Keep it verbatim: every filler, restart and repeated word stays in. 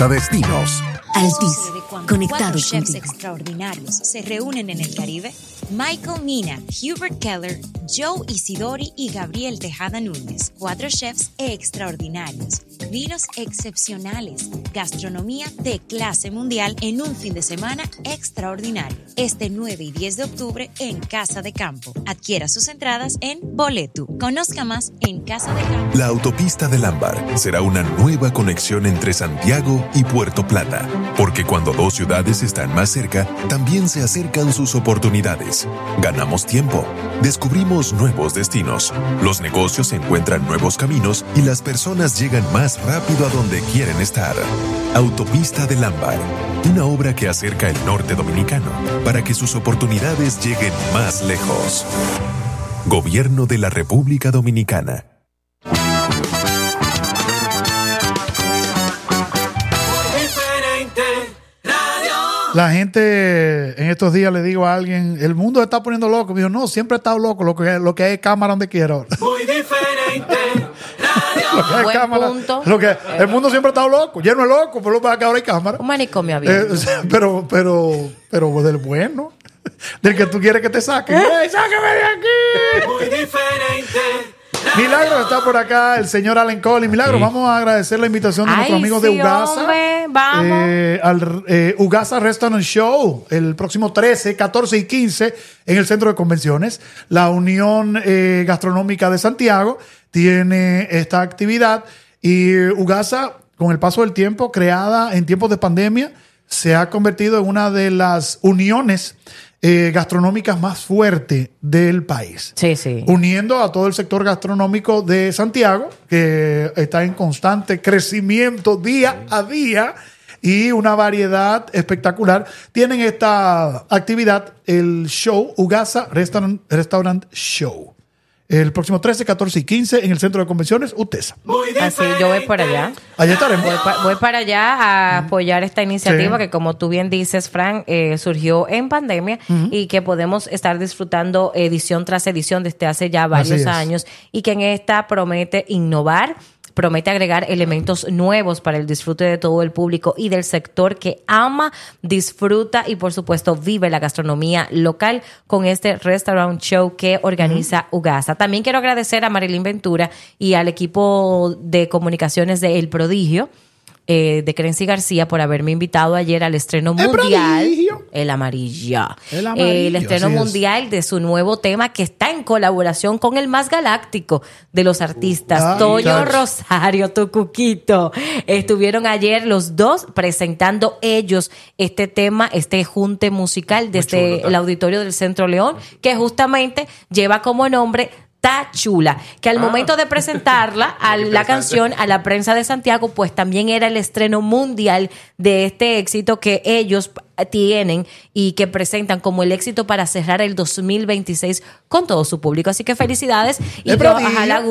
Destinos. Altis, conectados cuatro chefs contigo. extraordinarios se reúnen en el Caribe. Michael Mina, Hubert Keller, Joe Isidori y Gabriel Tejada Núñez. Cuatro chefs extraordinarios. Vinos excepcionales. Gastronomía de clase mundial en un fin de semana extraordinario. Este nueve y diez de octubre en Casa de Campo. Adquiera sus entradas en Boletu. Conozca más en Casa de Campo. La autopista del Ámbar será una nueva conexión entre Santiago y Puerto Plata, porque cuando dos ciudades están más cerca, también se acercan sus oportunidades. Ganamos tiempo, descubrimos nuevos destinos, los negocios encuentran nuevos caminos y las personas llegan más rápido a donde quieren estar. Autopista del Ámbar, una obra que acerca el norte dominicano para que sus oportunidades lleguen más lejos. Gobierno de la República Dominicana. La gente, en estos días le digo a alguien, el mundo se está poniendo loco. Me dijo, no, siempre he estado loco. Lo que, lo que hay es cámara donde quiera ahora. Muy diferente. Lo que hay Buen cámara. punto. Lo que, el mundo siempre ha estado loco, lleno de loco, pero para que ahora hay cámara. Un manicomio Eh, abierto. o sea, pero, pero, pero del bueno. Del que tú quieres que te saquen. ¡Ey, sáqueme de aquí! Muy diferente. Milagro está por acá, el señor Allen Collins. Milagro, sí. Vamos a agradecer la invitación de Ay, nuestros amigos sí, de Ugasa. Hombre, vamos. Eh, al eh, Ugasa Restaurant Show, el próximo trece, catorce y quince en el Centro de Convenciones. La Unión eh, Gastronómica de Santiago tiene esta actividad y Ugasa, con el paso del tiempo, creada en tiempos de pandemia, se ha convertido en una de las uniones Eh, gastronómicas más fuerte del país. Sí, sí. Uniendo a todo el sector gastronómico de Santiago, que está en constante crecimiento día a día y una variedad espectacular. Tienen esta actividad, el show Ugasa Restaurant, Restaurant Show. El próximo trece, catorce y quince en el Centro de Convenciones UTESA. Así, yo voy por allá. Allá estaremos. Voy, pa- voy para allá a apoyar esta iniciativa Sí. que, como tú bien dices, Fran, eh, surgió en pandemia Ujú. y que podemos estar disfrutando edición tras edición desde hace ya Así varios es. años y que en esta promete innovar, promete agregar elementos nuevos para el disfrute de todo el público y del sector que ama, disfruta y, por supuesto, vive la gastronomía local con este restaurant show que organiza uh-huh. Ugasa. También quiero agradecer a Marilyn Ventura y al equipo de comunicaciones de El Prodigio, eh, de Crency García, por haberme invitado ayer al estreno El mundial. Prodigio. El amarillo. El amarillo, Eh, el estreno así es. mundial de su nuevo tema que está en colaboración con el más galáctico de los artistas, Ay, Toño chacho. Rosario, tu cuquito. Estuvieron ayer los dos presentando ellos este tema, este junte musical desde chulo, el auditorio del Centro León, que justamente lleva como nombre Está Chula, que al Ah. momento de presentarla a la canción a la prensa de Santiago, pues también era el estreno mundial de este éxito que ellos tienen y que presentan como el éxito para cerrar el dos mil veintiséis con todo su público. Así que felicidades y El que Prodigio. ojalá